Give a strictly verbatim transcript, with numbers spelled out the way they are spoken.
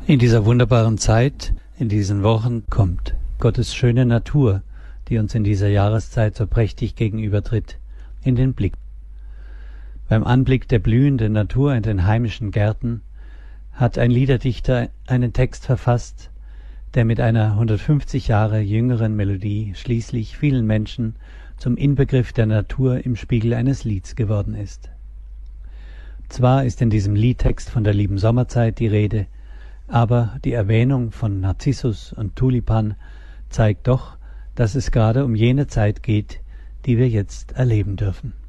In dieser wunderbaren Zeit, in diesen Wochen kommt Gottes schöne Natur, die uns in dieser Jahreszeit so prächtig gegenübertritt, in den Blick. Beim Anblick der blühenden Natur in den heimischen Gärten hat ein Liederdichter einen Text verfasst, der mit einer hundertfünfzig Jahre jüngeren Melodie schließlich vielen Menschen zum Inbegriff der Natur im Spiegel eines Lieds geworden ist. Zwar ist in diesem Liedtext von der lieben Sommerzeit die Rede, aber die Erwähnung von Narzissus und Tulipan zeigt doch, dass es gerade um jene Zeit geht, die wir jetzt erleben dürfen.